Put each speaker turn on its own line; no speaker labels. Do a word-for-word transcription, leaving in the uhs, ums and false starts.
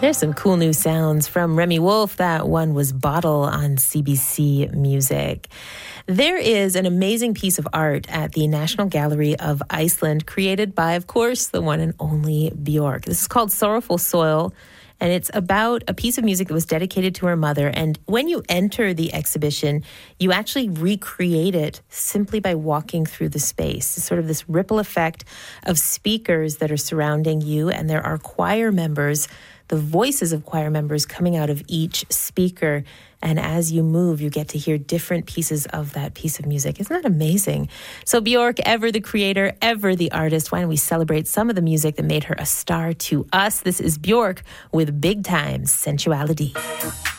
There's some cool new sounds from Remy Wolf. That one was Bottle on C B C Music. There is an amazing piece of art at the National Gallery of Iceland created by, of course, the one and only Björk. This is called Sorrowful Soil, and it's about a piece of music that was dedicated to her mother. And when you enter the exhibition, you actually recreate it simply by walking through the space. It's sort of this ripple effect of speakers that are surrounding you, and there are choir members, the voices of choir members coming out of each speaker. And as you move, you get to hear different pieces of that piece of music. Isn't that amazing? So Björk, ever the creator, ever the artist. Why don't we celebrate some of the music that made her a star to us? This is Björk with Big Time Sensuality.